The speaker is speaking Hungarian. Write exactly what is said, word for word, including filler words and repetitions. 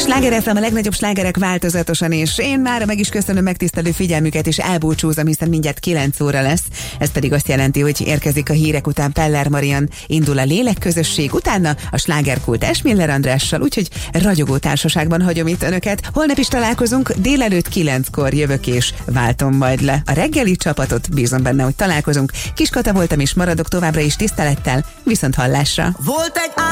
Sláger ef em, a legnagyobb slágerek változatosan, és én már meg is köszönöm megtisztelő figyelmüket, és elbúcsúzom, hiszen mindjárt kilenc óra lesz. Ez pedig azt jelenti, hogy érkezik a hírek után Peller Marian, indul a lélekközösség, utána a slágerkult Esmiller Andrással, úgyhogy ragyogó társaságban hagyom itt önöket. Holnap is találkozunk, délelőtt kilenckor jövök és váltom majd le a reggeli csapatot, bízom benne, hogy találkozunk. Kiskata voltam és maradok továbbra is tisztelettel, viszont hallásra. Volt egy